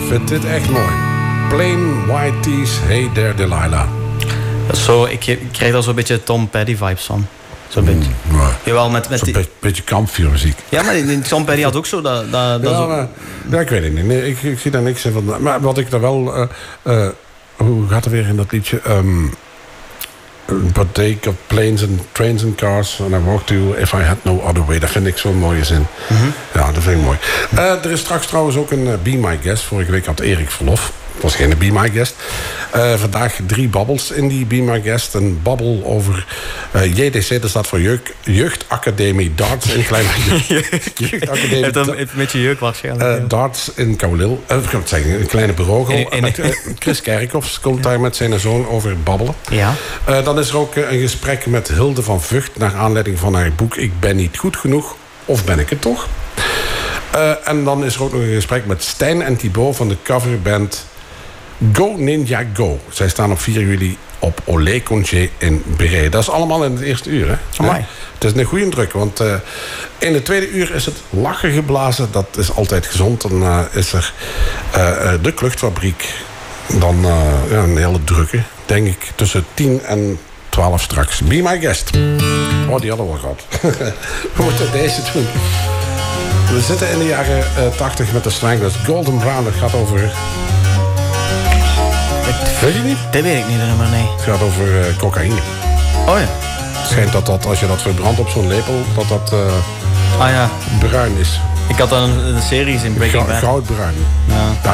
vind dit echt mooi. Plain White Tees, Hey There Delilah. Zo, ik krijg daar zo'n beetje Tom Petty vibes van. Zo'n beetje. Jawel, met zo'n beetje kampvuurmuziek. Ja, maar Tom Petty had ook zo dat ja, ik weet het niet. Nee, ik zie daar niks in van. Maar wat ik daar wel... hoe gaat het weer in dat liedje? But take of planes and trains and cars and I walk to you if I had no other way. Dat vind ik zo'n mooie zin. Ja, dat vind ik mooi. Er is straks trouwens ook een Be My Guest. Vorige week had Erik verlof. Het was geen Be My Guest. Vandaag 3 babbels in die Be My Guest. Een babbel over JDC, dat staat voor Jeugdacademie Darts in Kleine... Jeugdacademie... Het een beetje jeuk waarschijnlijk. Darts in Kaulil. Ik kan het zeggen, een kleine bureau. Chris Kerkhoffs komt daar met zijn zoon over babbelen. Ja. Dan is er ook een gesprek met Hilde van Vught... naar aanleiding van haar boek Ik ben niet goed genoeg. Of ben ik het toch? En dan is er ook nog een gesprek met Stijn en Thibaut van de coverband... Go Ninja Go. Zij staan op 4 juli op Olé Congé in Bree. Dat is allemaal in het eerste uur. Hè? Amai. Het is een goede druk, want in het tweede uur is het lachen geblazen. Dat is altijd gezond. Dan is er de Kluchtfabriek. Dan een hele drukke, denk ik, tussen 10 en 12 straks. Be My Guest. Oh, die hadden we al gehad. We moeten deze doen. We zitten in de jaren 80 met de Stranglers. Golden Brown, dat gaat over... Weet je niet? Dat weet ik niet, maar nee. Het gaat over cocaïne. Oh ja. Het schijnt dat als je dat verbrandt op zo'n lepel, dat ja. bruin is. Ik had dan een serie gezien, Breaking Bad. Goudbruin. Ja.